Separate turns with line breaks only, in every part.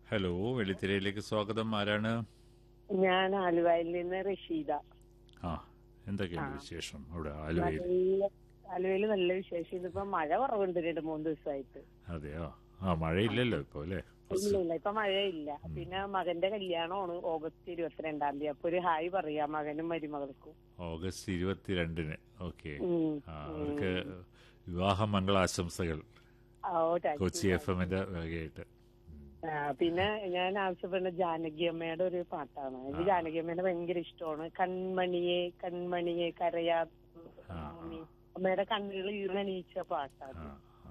Hello, വെള്ളിത്തിരയിലേക്ക് സ്വാഗതം. ആരാണ്?
ഞാൻ ആലുവയിൽ നിന്ന് റഷീദ.
ആ, എന്തൊക്കെയുണ്ട് വിശേഷം അവിടെ ആലുവയിൽ?
ആലുവയിൽ നല്ല വിശേഷം. ഇതിപ്പോ മഴ കുറവുണ്ട് 2-3 ദിവസമായിട്ട്.
അതെയോ? ആ, മഴയില്ലല്ലോ ഇപ്പൊ അല്ലേ?
ഇല്ല, ഇപ്പൊ മഴയില്ല. പിന്നെ മകന്റെ കല്യാണമാണ് ഓഗസ്റ്റ് 22-ാം തീയതി. അപ്പൊ ഒരു ഹായ് പറയാം മകനും മരുമകൾക്കും.
ഓഗസ്റ്റ് 22-ന്. ഓക്കെ. അവർക്ക് വിവാഹ മംഗളാശംസകൾ കൊച്ചി FM-ന്റെ വകയായിട്ട്.
പിന്നെ ഞാൻ ആവശ്യപ്പെടുന്ന ജാനകി അമ്മയുടെ ഒരു പാട്ടാണ്. എനിക്ക് ജാനകി അമ്മേനെ ഭയങ്കര ഇഷ്ടമാണ്. കൺമണിയെ കൺമണിയെ കരയാ അമ്മയുടെ കണ്ണുകൾ ഈർണീച്ച പാട്ടാണ്.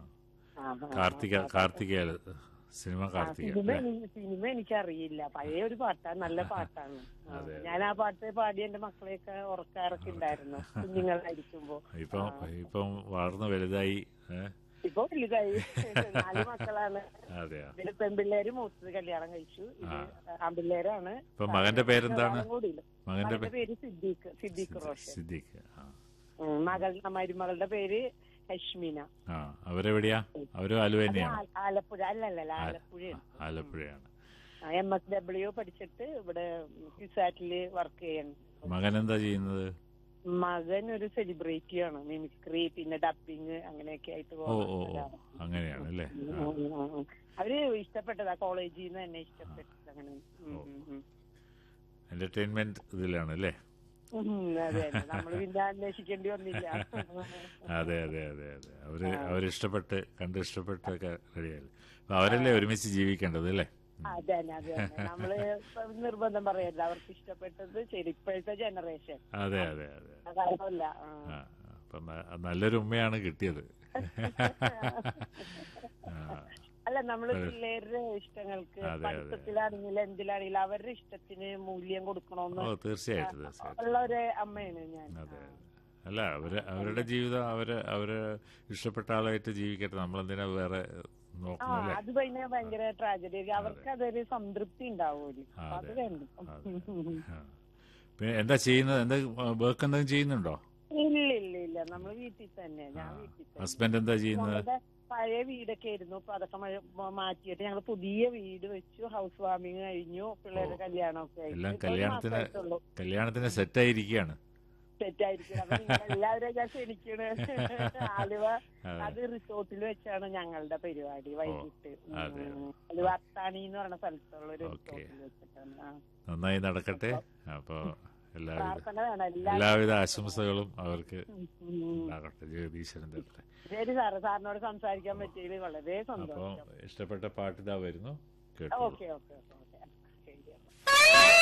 കാർത്തിക സിനിമ
സിനിമ എനിക്കറിയില്ല. പഴയ ഒരു പാട്ടാണ്, നല്ല പാട്ടാണ്. ഞാൻ ആ പാട്ട് പാടി എന്റെ മക്കളെയൊക്കെ ഉറക്കാറൊക്കെ ഉണ്ടായിരുന്നു കുഞ്ഞുങ്ങളായിരിക്കുമ്പോ.
ഇപ്പം വളർന്നു വലുതായി.
ഇപ്പൊ വലുതായി. 4 മക്കളാണ്. ഇതില് പെൺപിള്ളേര് മൂത്തത് കല്യാണം കഴിച്ചു. ഇത് ആൺപിള്ളേരാണ്.
മകന്റെ പേരെന്താണ്?
മകന്റെ പേര് സിദ്ദീഖ് റോഷൻ.
സിദ്ദീഖ്.
മരുമകളുടെ പേര് ഹഷ്മിന.
അവരെവിടെയാ? അവരും ആലുവ തന്നെയാണ്?
ആലപ്പുഴ. അല്ലല്ല,
ആലപ്പുഴയാണ്.
MSW പഠിച്ചിട്ട് ഇവിടെ ക്യുസാറ്റില് വർക്ക് ചെയ്യണം.
മകൻ എന്താ ചെയ്യുന്നത്?
മകൻ ഒരു സെലിബ്രിറ്റിയാണ്. മിമിക്രി, പിന്നെ ഡബിങ്, അങ്ങനെയൊക്കെ ആയിട്ട്
അങ്ങനെയാണല്ലേ?
അവര് ഇഷ്ടപ്പെട്ടതാ, കോളേജിൽ നിന്ന് തന്നെ ഇഷ്ടപ്പെട്ടത്. അങ്ങനെ
എന്റർടൈൻമെന്റ് ഇതിലാണല്ലേ?
അതെ, നമ്മൾ പിന്നെ അന്വേഷിക്കേണ്ടി വന്നില്ല.
അതെ. അവരിഷ്ടപ്പെട്ട് കണ്ടിഷ്ടപ്പെട്ടൊക്കെ റെഡിയായി. അവരല്ലേ ഒരുമിച്ച് ജീവിക്കേണ്ടത് അല്ലേ?
അതെ. നമ്മള് നിർബന്ധം പറയരുത്. അവർക്ക് ഇഷ്ടപ്പെട്ടത് ശരി. ഇപ്പോഴത്തെ ജനറേഷൻ.
അതെ.
കാര്യമല്ല.
അപ്പൊ നല്ലൊരു ഉമ്മയാണ് കിട്ടിയത്.
അല്ല, നമ്മള് പിള്ളേരുടെ ഇഷ്ടങ്ങൾക്ക് പഠിത്തത്തിലാണെങ്കിലും എന്തിലാണെങ്കിലും അവരുടെ ഇഷ്ടത്തിന് മൂല്യം കൊടുക്കണമെന്ന്
തീർച്ചയായിട്ടും
ഉള്ള ഒരു അമ്മയാണ് ഞാൻ.
അല്ല, അവരുടെ ജീവിതം അവര് ഇഷ്ടപ്പെട്ട ആളായിട്ട് ജീവിക്കട്ടെ. നമ്മളെന്തിനാ വേറെ?
അത് പിന്നെ ഭയങ്കര ട്രാജഡി. അവർക്ക് അതൊരു സംതൃപ്തി ഉണ്ടാവുമല്ലോ. അത് വേണ്ട.
പിന്നെ എന്താ ചെയ്യുന്നത്? എന്താ വർക്ക് എന്തെങ്കിലും ചെയ്യുന്നുണ്ടോ?
ഇല്ല, നമ്മള് വീട്ടിൽ തന്നെ. ഞാൻ വീട്ടിൽ തന്നെ.
ഹസ്ബൻഡ് എന്താ ചെയ്യുന്നത്?
പഴയ വീടൊക്കെ ആയിരുന്നു. ഇപ്പൊ അതൊക്കെ മാറ്റിയിട്ട് ഞങ്ങൾ പുതിയ വീട് വെച്ചു. ഹൗസ് വാമിങ് കഴിഞ്ഞു. പിള്ളേരുടെ കല്യാണമൊക്കെ
എല്ലാം കല്യാണത്തിന് സെറ്റായിരിക്കുകയാണ്.
എല്ലാവരെയും ഞാൻ ക്ഷണിക്കണ്. ആലുവ അത് റിസോർട്ടിൽ വെച്ചാണ് ഞങ്ങളുടെ പരിപാടി. വൈകിട്ട് ആലുവ അത്താണി എന്ന് പറയുന്ന സ്ഥലത്തുള്ള ഒരു റിസോർട്ടിൽ വെച്ചിട്ടാണ്.
നന്നായി നടക്കട്ടെ. അപ്പൊ എല്ലാവിധ ആശംസകളും അവർക്ക് ഉണ്ടാകട്ടെ. ജഗദീശ്വരൻ തരട്ടെ.
ശരി സാറ്, സാറിനോട് സംസാരിക്കാൻ പറ്റിയതിൽ വളരെ സന്തോഷം.
അപ്പൊ ഇഷ്ടപ്പെട്ട പാട്ട് ഇതാ വരുന്നു, കേട്ടോ.
ഓക്കെ.